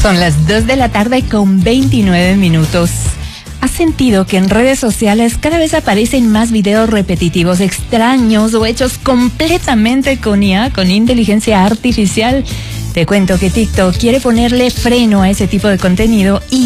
Son las 2 de la tarde con 29 minutos. ¿Has sentido que en redes sociales cada vez aparecen más videos repetitivos, extraños o hechos completamente con IA, con inteligencia artificial? Te cuento que TikTok quiere ponerle freno a ese tipo de contenido y